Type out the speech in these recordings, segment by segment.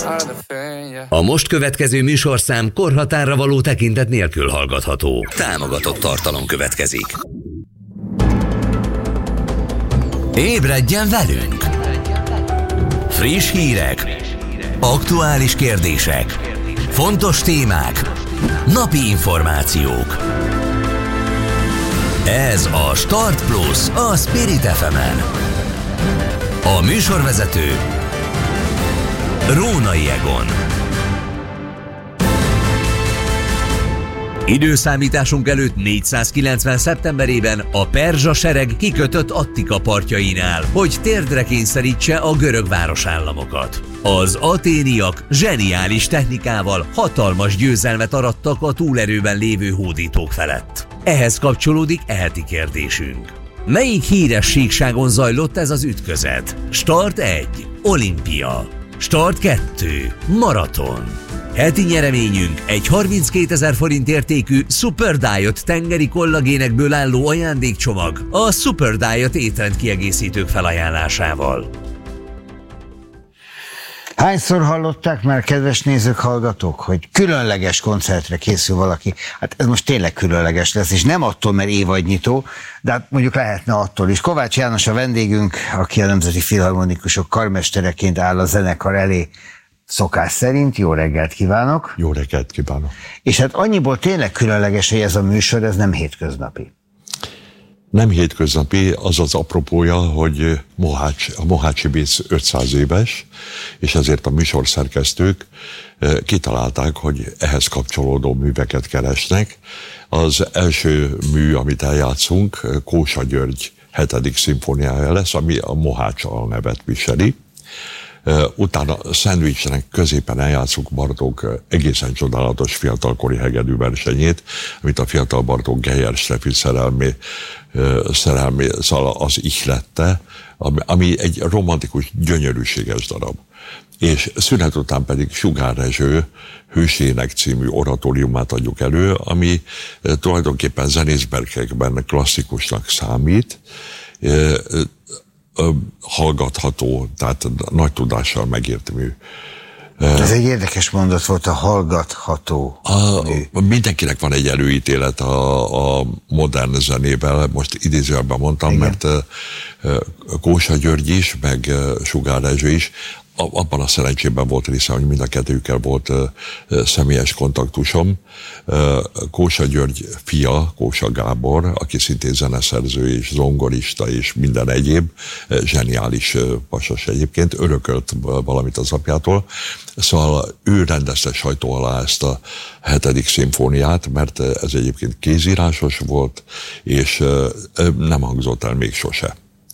A most következő műsorszám korhatárra való tekintet nélkül hallgatható. Támogatott tartalom következik. Ébredjen velünk! Friss hírek, aktuális kérdések, fontos témák, napi információk. Ez a Start Plus a Spirit FM-en. A műsorvezető Rónai Egon. Időszámításunk előtt 490. szeptemberében a perzsa sereg kikötött Attika partjainál, hogy térdre kényszerítse a görög városállamokat. Az aténiak zseniális technikával hatalmas győzelmet arattak a túlerőben lévő hódítók felett. Ehhez kapcsolódik eheti kérdésünk. Melyik híres síkságon zajlott ez az ütközet? Start 1. Olimpia. Start 2. Maraton. Heti nyereményünk egy 32 000 forint értékű Super Diet tengeri kollagénekből álló ajándékcsomag a Super Diet étrendkiegészítők felajánlásával. Hányszor hallották már, kedves nézők, hallgatók, hogy különleges koncertre készül valaki? Hát ez most tényleg különleges lesz, és nem attól, mert évadnyitó, de hát mondjuk lehetne attól is. Kovács János a vendégünk, aki a Nemzeti Filharmonikusok karmestereként áll a zenekar elé szokás szerint. Jó reggelt kívánok! Jó reggelt kívánok! És hát annyiból tényleg különleges, hogy ez a műsor, ez nem hétköznapi. Nem hétköznapi, az az apropója, hogy a Mohácsi Béc 500 éves, és ezért a műsorszerkesztők kitalálták, hogy ehhez kapcsolódó műveket keresnek. Az első mű, amit eljátszunk, Kósa György 7. szimfóniája lesz, ami a Mohács alnevet viseli. Utána szendvicsnek középen eljátszunk Bartók egészen csodálatos fiatalkori hegedű versenyét, amit a fiatal Bartók Geyer Steffi szerelmé szóval az ihlette, ami egy romantikus, gyönyörűséges darab. És szünet után pedig Sugár Rezső Hősének című oratóriumát adjuk elő, ami tulajdonképpen zenészberkekben klasszikusnak számít, hallgatható, tehát nagy tudással megírt mű. Ez egy érdekes mondat volt, a hallgatható. Mindenkinek van egy előítélet a modern zenével, most idézőjelben mondtam, igen. Mert Kósa György is, meg Sugár Rezső is, abban a szerencsében volt része, hogy mind a kettőjükkel volt személyes kontaktusom. Kósa György fia, Kósa Gábor, aki szintén zeneszerző és zongorista és minden egyéb, zseniális pasas egyébként, örökölt valamit az apjától. Szóval ő rendezte sajtó alá ezt a 7. szimfóniát, mert ez egyébként kézírásos volt, és nem hangzott el még sose.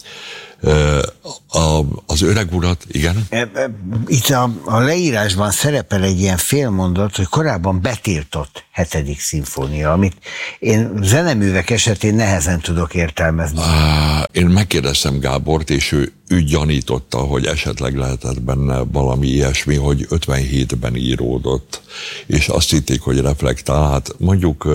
Az öreg urat, igen? Itt a leírásban szerepel egy ilyen félmondat, hogy korábban betiltott 7. szimfónia, amit én zeneművek esetén nehezen tudok értelmezni. Én megkérdeztem Gábort, és ő gyanította, hogy esetleg lehetett benne valami ilyesmi, hogy 57-ben íródott, és azt hitték, hogy reflektál. Hát mondjuk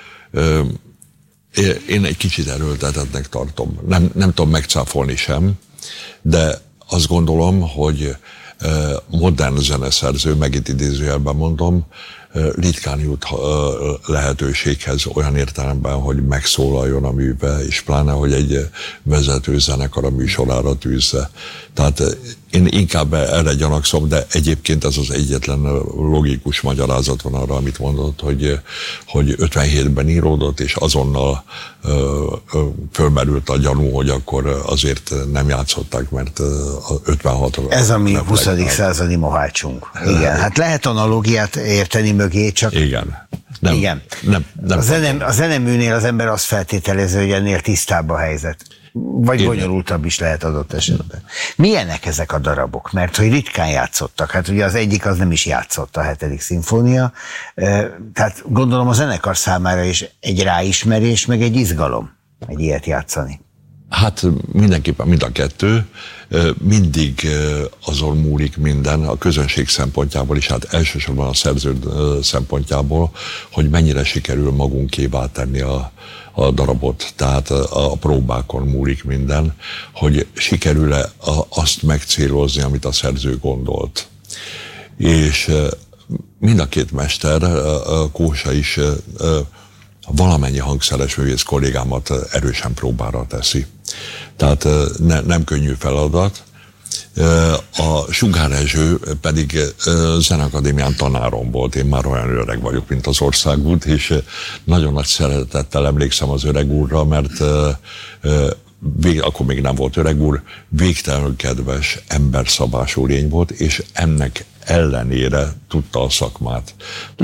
én egy kicsit erőltetettnek tartom. Nem tudom megcáfolni sem, de azt gondolom, hogy modern zeneszerző, megint idézőjelben mondom, ritkán jut lehetőséghez olyan értelemben, hogy megszólaljon a műbe, és pláne, hogy egy vezető zenekar a műsorára tűzze. Tehát én inkább erre gyanakszom, de egyébként ez az egyetlen logikus magyarázat van arra, amit mondott, hogy 57-ben íródott, és azonnal fölmerült a gyanú, hogy akkor azért nem játszották, mert 56-ra... Ez a mi 20. századi mohácsunk. Igen, hát lehet analógiát érteni mögé, csak... Igen. Nem. A zeneműnél az ember azt feltételező, hogy ennél tisztább a helyzet. Vagy bonyolultabb is lehet adott esetben. Milyenek ezek a darabok? Mert hogy ritkán játszottak. Hát ugye az egyik az nem is játszott, a 7. szimfónia. Tehát gondolom a zenekar számára is egy ráismerés, meg egy izgalom egy ilyet játszani. Hát mindenképpen mind a kettő. Mindig azon múlik minden, a közönség szempontjából is, hát elsősorban a szerző szempontjából, hogy mennyire sikerül magunkévá tenni a darabot, tehát a próbákon múlik minden, hogy sikerül-e azt megcélozni, amit a szerző gondolt. és mind a két mester, Kósa is valamennyi hangszeres művész kollégámat erősen próbára teszi. Tehát nem könnyű feladat. A Sugár Erzső pedig Zeneakadémián tanárom volt, én már olyan öreg vagyok, mint az Országút, és nagyon nagy szeretettel emlékszem az öreg úrra, mert akkor még nem volt öreg úr, végtelenül kedves, emberszabású lény volt, és ennek ellenére tudta a szakmát.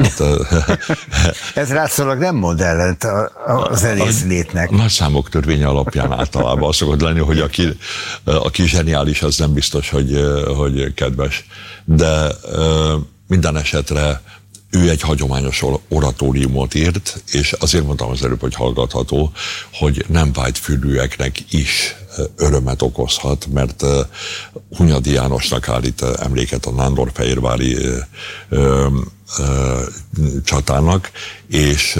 Ez látszólag nem mond ellent a zenész létnek. Nagy számok törvénye alapján általában az szokott lenni, hogy aki zseniális, az nem biztos, hogy kedves. De minden esetre ő egy hagyományos oratóriumot írt, és azért mondtam az előbb, hogy hallgatható, hogy nem vágyfülűeknek is örömet okozhat, mert Hunyadi Jánosnak állít emléket a nándorfehérvári csatának, és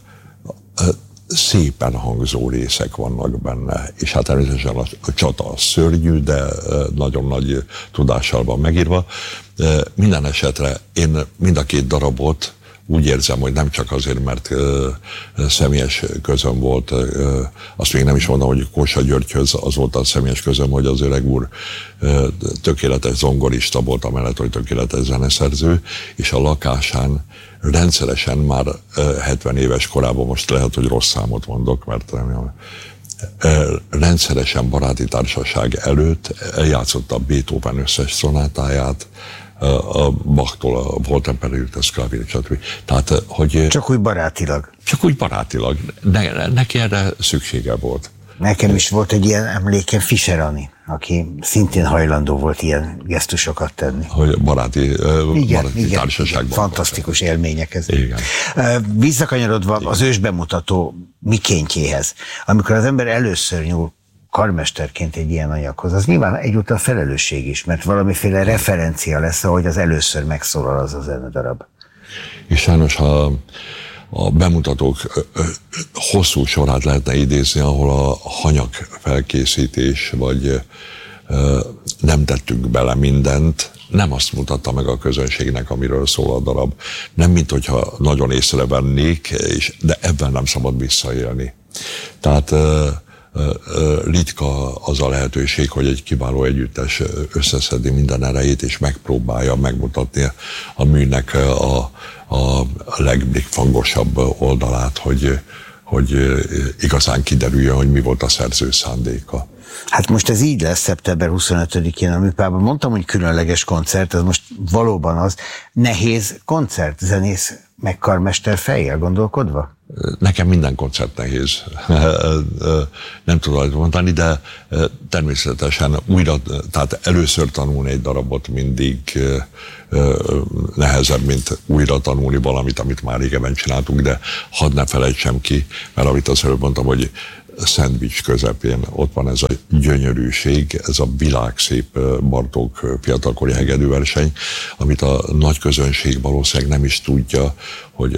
szépen hangzó részek vannak benne, és hát természetesen a csata szörnyű, de nagyon nagy tudással van megírva. Minden esetre én mind a két darabot úgy érzem, hogy nem csak azért, mert személyes közöm volt, azt még nem is mondom, hogy Kósa Györgyhöz az volt a személyes közöm, hogy az öreg úr tökéletes zongorista volt, amellett, hogy tökéletes zeneszerző, és a lakásán rendszeresen már 70 éves korában, most lehet, hogy rossz számot mondok, mert rendszeresen baráti társaság előtt eljátszotta a Beethoven összes szonátáját, a Bachtól a Wohltemperiertes Klavier, stb. Tehát, hogy... Csak úgy barátilag. Csak úgy barátilag. Neki erre szüksége volt. Nekem is volt egy ilyen emlékem, Fischer Ani, aki szintén hajlandó volt ilyen gesztusokat tenni. Hogy baráti társaságban. Fantasztikus élmények ez. Igen. Visszakanyarodva az ősbemutató mikéntjéhez, amikor az ember először nyúl karmesterként egy ilyen anyaghoz, az nyilván egyúttal felelősség is, mert valamiféle referencia lesz, ahogy az először megszólal az a zenedarab. És sajnos, ha a bemutatók hosszú sorát lehetne idézni, ahol a hanyag felkészítés, vagy nem tettünk bele mindent, nem azt mutatta meg a közönségnek, amiről szól a darab. Nem, mint hogyha nagyon észrevennék, de ebben nem szabad visszaélni. Tehát ritka az a lehetőség, hogy egy kiváló együttes összeszedi minden erejét, és megpróbálja megmutatni a műnek a legblikkfangosabb oldalát, hogy igazán kiderüljön, hogy mi volt a szerző szándéka. Hát most ez így lesz szeptember 25-én a Műpában. Mondtam, hogy különleges koncert, ez most valóban az. Nehéz koncert, zenész meg karmester fejjel gondolkodva? Nekem minden koncert nehéz. Nem tudom mondani, de természetesen újra, tehát először tanulni egy darabot mindig nehezebb, mint újra tanulni valamit, amit már régebben csináltunk, de hadd ne felejtsem ki, mert amit az előbb mondtam, hogy szendvics közepén ott van ez a gyönyörűség, ez a világszép Bartók fiatalkori hegedűverseny, amit a nagy közönség valószínűleg nem is tudja, hogy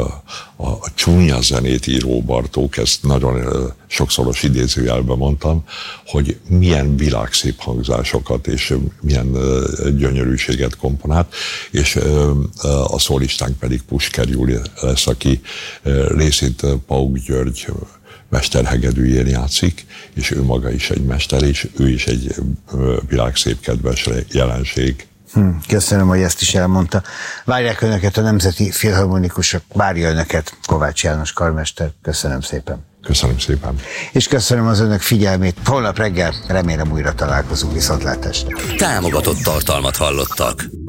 a csúnya zenét író Bartók, ezt nagyon sokszoros idézőjelben mondtam, hogy milyen világszép hangzásokat és milyen gyönyörűséget komponált, és a szólistánk pedig Pusker Júli lesz, aki részint Pauk György mesterhegedűjén játszik, és ő maga is egy mester, és ő is egy világszép kedves jelenség. Köszönöm, hogy ezt is elmondta. Várják Önöket a Nemzeti Filharmonikusok, várja Önöket Kovács János karmester. Köszönöm szépen. Köszönöm szépen. És köszönöm az Önök figyelmét. Holnap reggel remélem újra találkozunk, viszontlátásra. Támogatott tartalmat hallottak.